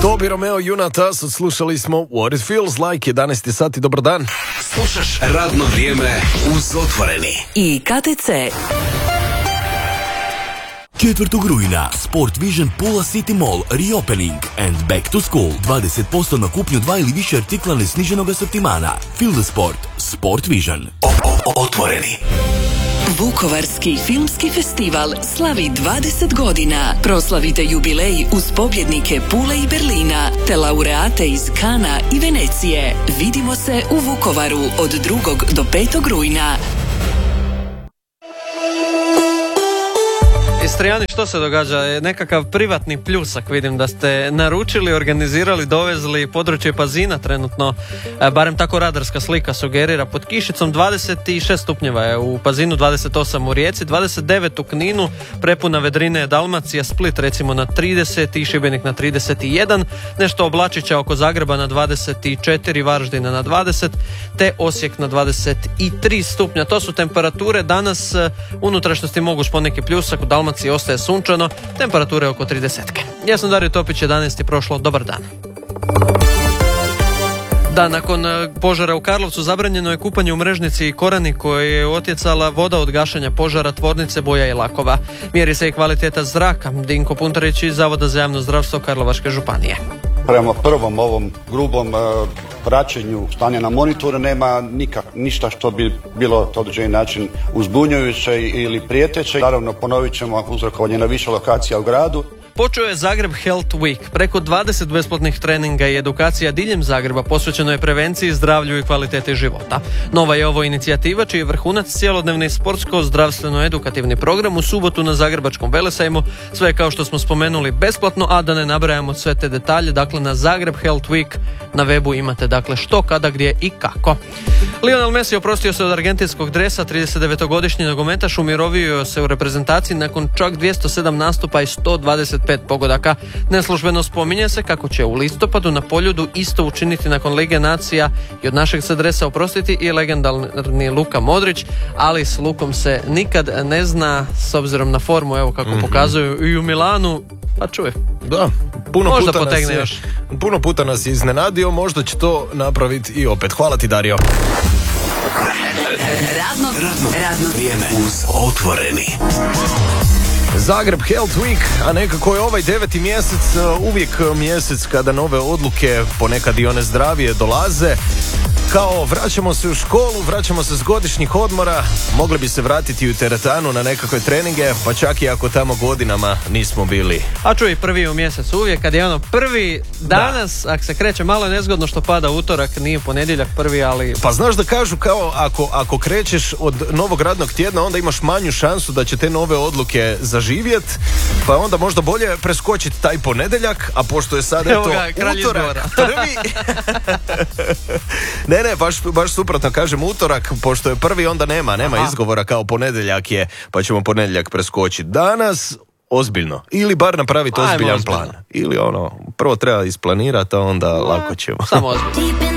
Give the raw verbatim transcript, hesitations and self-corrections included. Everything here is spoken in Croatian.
Tobi Romeo Junatas, slušali smo What It Feels Like, jedanaest sati, dobar dan. Slušaš radno vrijeme uz Otvoreni. I K T C. četvrtog rujna Sport Vision Pula City Mall Reopening and Back to School. dvadeset posto na kupnju dva ili više artikla nesniženog asortimana. Feel the sport. Sport Vision. Otvoreni. Vukovarski filmski festival slavi dvadeset godina. Proslavite jubilej uz pobjednike Pule i Berlina, te laureate iz Kana i Venecije. Vidimo se u Vukovaru od drugog do petog rujna. Istrijani, što se događa? Je nekakav privatni pljusak, vidim da ste naručili, organizirali, dovezli područje Pazina trenutno, e, barem tako radarska slika sugerira, pod kišicom. Dvadeset šest stupnjeva je u Pazinu, dvadeset osam u Rijeci, dvadeset devet u Kninu, prepuna vedrine je Dalmacija, Split recimo na trideset i Šibenik na trideset jedan, nešto oblačića oko Zagreba na dvadeset četiri, Varaždina na dvadeset, te Osijek na dvadeset tri stupnja. To su temperature danas, unutrašnjosti moguć poneki pljusak, u Dalmaciji ostaje sunčano, temperature oko tridesetke. Ja sam Dario Topić, jedanaest je prošlo, dobar dan. Da, nakon požara u Karlovcu zabranjeno je kupanje u Mrežnici i Korani koje je utjecala voda od gašenja požara tvornice boja i lakova. Mjeri se i kvaliteta zraka. Dinko Puntarić iz Zavoda za javno zdravstvo Karlovačke županije. Prema prvom ovom grubom uh, praćenju stanja na monitoru nema nikak, ništa što bi bilo na određeni način uzbunjujuće ili prijeteće. Naravno, ponovit ćemo uzrokovanje na više lokacija u gradu. Počeo je Zagreb Health Week. Preko dvadeset besplatnih treninga i edukacija diljem Zagreba posvećeno je prevenciji, zdravlju i kvaliteti života. Nova je ovo inicijativa čiji je vrhunac cjelodnevni sportsko-zdravstveno-edukativni program u subotu na Zagrebačkom Velesajmu. Sve kao što smo spomenuli besplatno, a da ne nabrajamo sve te detalje, dakle na Zagreb Health Week na webu imate dakle što, kada, gdje i kako. Lionel Messi oprostio se od argentinskog dresa, tridesetdevetogodišnji nogometaš umirovio se u reprezentaciji nakon čak dvjesto sedam nastupa i sto dvadeset pet pogodaka. Neslužbeno spominje se kako će u listopadu na Poljudu isto učiniti nakon Lige nacija i od našeg se dresa oprostiti i legendarni Luka Modrić, ali s Lukom se nikad ne zna s obzirom na formu, evo kako mm-hmm. pokazuju i u Milanu, pa čuj. Da, puno možda puta potegne nas je, još. Puno puta nas je iznenadio, možda će to napraviti i opet. Hvala ti, Dario. Radno, Radno, radno vrijeme uz Otvoreni. Zagreb Health Week, a nekako je ovaj deveti mjesec uvijek mjesec kada nove odluke, ponekad i one zdravije, dolaze. Kao vraćamo se u školu, vraćamo se s godišnjih odmora, mogli bi se vratiti u teretanu na nekakve treninge, pa čak i ako tamo godinama nismo bili. A čuj, prvi u mjesec uvijek, kad je ono prvi danas, da. Ako se kreće, malo je nezgodno što pada utorak, nije ponedjeljak prvi, ali... Pa znaš da kažu kao ako, ako krećeš od novog radnog tjedna, onda imaš manju šansu da će te nove odluke zaživjet, pa onda možda bolje preskočiti taj ponedjeljak, a pošto je sad eto utorak prvi... ne, ne, baš, baš suprotno, kažem utorak, pošto je prvi, onda nema, nema Aha. izgovora kao ponedjeljak je, pa ćemo ponedjeljak preskočiti. Danas ozbiljno, ili bar napraviti ozbiljan plan. Ili ono, prvo treba isplanirati, a onda lako ćemo. Samo ozbiljno.